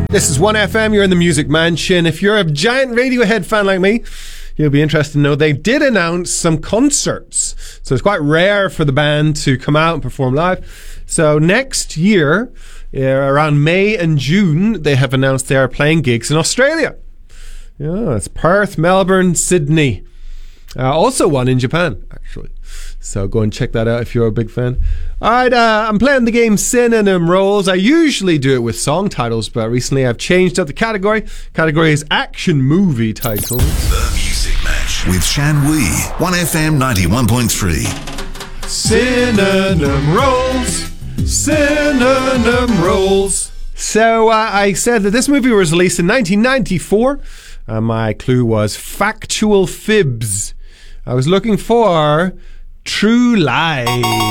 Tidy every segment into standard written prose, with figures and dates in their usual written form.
This is 1FM, you're in the Music Mansion. If you're a giant Radiohead fan like me, you'll be interested to know they did announce some concerts. So it's quite rare for the band to come out and perform live. So next year, around May and June, they have announced they are playing gigs in Australia. Yeah, it's Perth, Melbourne, Sydney. Also one in Japan, actually. So go and check that out if you're a big fan. Alright, I'm playing the game Synonym Roles. I usually do it with song titles, but recently I've changed up the category. Category is action movie titles. The Music Match with Shan Wee, 1FM 91.3. Synonym Roles. Synonym Roles. So I said that this movie was released in 1994. My clue was factual fibs. I was looking for True Lies.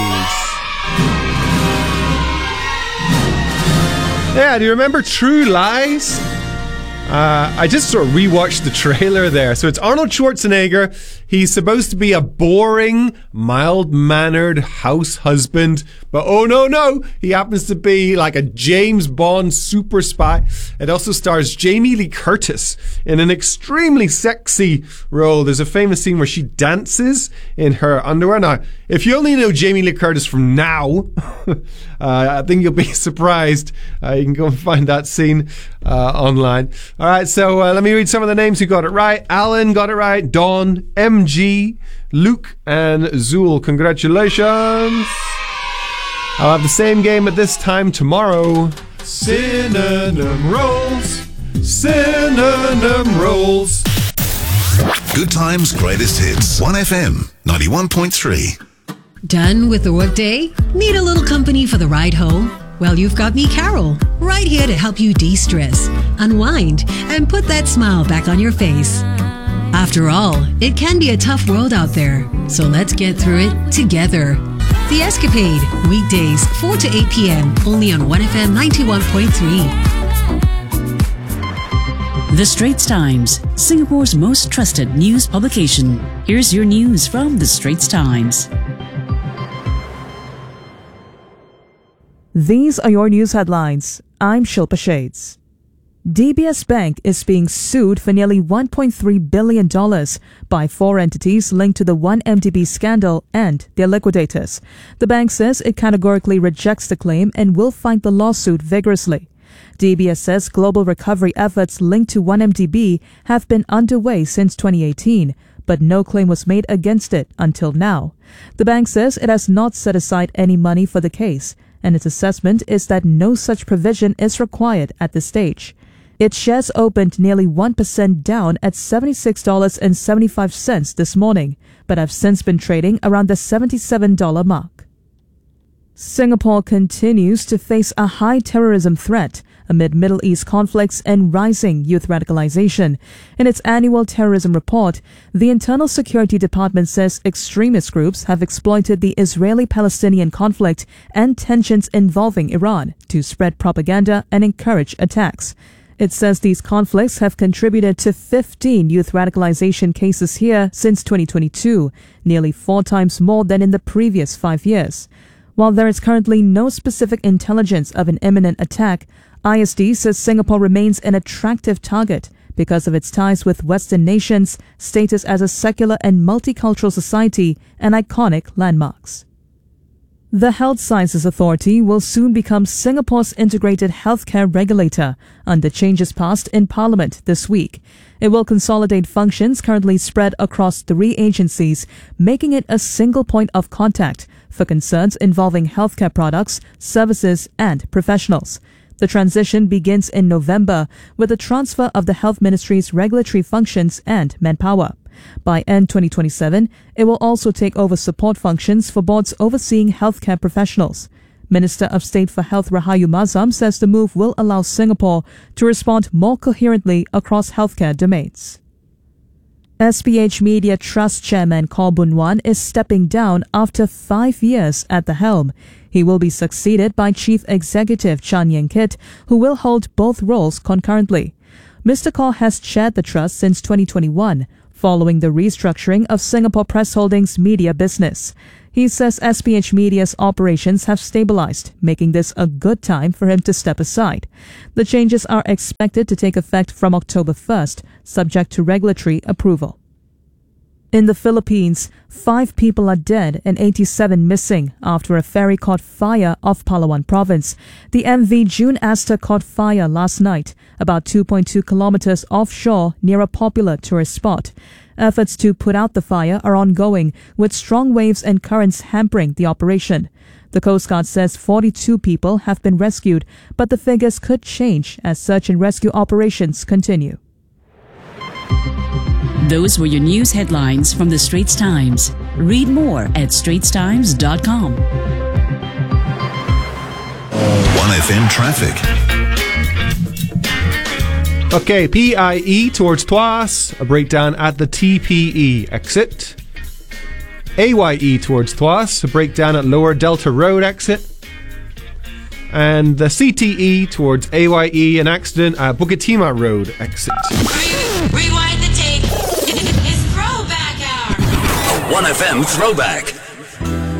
Yeah, do you remember True Lies? I just sort of rewatched the trailer there. So it's Arnold Schwarzenegger. He's supposed to be a boring, mild-mannered house husband. But oh no, he happens to be like a James Bond super spy. It also stars Jamie Lee Curtis in an extremely sexy role. There's a famous scene where she dances in her underwear. Now, if you only know Jamie Lee Curtis from Now, I think you'll be surprised. You can go and find that scene online. All right, so let me read some of the names who got it right. Alan got it right. Dawn, MG, Luke, and Zool. Congratulations. I'll have the same game at this time tomorrow. Synonym Roles. Synonym Roles. Good times, greatest hits. 1FM 91.3. Done with the workday? Need a little company for the ride home? Well, you've got me, Carol, right here to help you de-stress, unwind, and put that smile back on your face. After all, it can be a tough world out there, so let's get through it together. The Escapade, weekdays 4 to 8 p.m., only on 1FM 91.3. The Straits Times, Singapore's most trusted news publication. Here's your news from The Straits Times. These are your news headlines. I'm Shilpa Shades. DBS Bank is being sued for nearly $1.3 billion by four entities linked to the 1MDB scandal and their liquidators. The bank says it categorically rejects the claim and will fight the lawsuit vigorously. DBS says global recovery efforts linked to 1MDB have been underway since 2018, but no claim was made against it until now. The bank says it has not set aside any money for the case, and its assessment is that no such provision is required at this stage. Its shares opened nearly 1% down at $76.75 this morning, but have since been trading around the $77 mark. Singapore continues to face a high terrorism threat amid Middle East conflicts and rising youth radicalization. In its annual terrorism report, the Internal Security Department says extremist groups have exploited the Israeli-Palestinian conflict and tensions involving Iran to spread propaganda and encourage attacks. It says these conflicts have contributed to 15 youth radicalization cases here since 2022, nearly 4 times more than in the previous 5 years. While there is currently no specific intelligence of an imminent attack, ISD says Singapore remains an attractive target because of its ties with Western nations, status as a secular and multicultural society, and iconic landmarks. The Health Sciences Authority will soon become Singapore's integrated healthcare regulator under changes passed in Parliament this week. It will consolidate functions currently spread across 3 agencies, making it a single point of contact for concerns involving healthcare products, services, and professionals. The transition begins in November with the transfer of the Health Ministry's regulatory functions and manpower. By end 2027, it will also take over support functions for boards overseeing healthcare professionals. Minister of State for Health Rahayu Mazam says the move will allow Singapore to respond more coherently across healthcare domains. SPH Media Trust Chairman Khaw Boon Wan is stepping down after 5 years at the helm. He will be succeeded by Chief Executive Chan Yen Kit, who will hold both roles concurrently. Mr. Khaw has chaired the trust since 2021, following the restructuring of Singapore Press Holdings' media business. He says SPH Media's operations have stabilized, making this a good time for him to step aside. The changes are expected to take effect from October 1st, subject to regulatory approval. In the Philippines, 5 people are dead and 87 missing after a ferry caught fire off Palawan province. The MV June Asta caught fire last night, about 2.2 kilometers offshore near a popular tourist spot. Efforts to put out the fire are ongoing, with strong waves and currents hampering the operation. The Coast Guard says 42 people have been rescued, but the figures could change as search and rescue operations continue. Those were your news headlines from the Straits Times. Read more at straitstimes.com. 1FM traffic. Okay, PIE towards Tuas, a breakdown at the TPE exit. AYE towards Tuas, a breakdown at Lower Delta Road exit. And the CTE towards AYE, an accident at Bukit Timah Road exit. Rewind the tape. It's throwback hour. A 1FM throwback.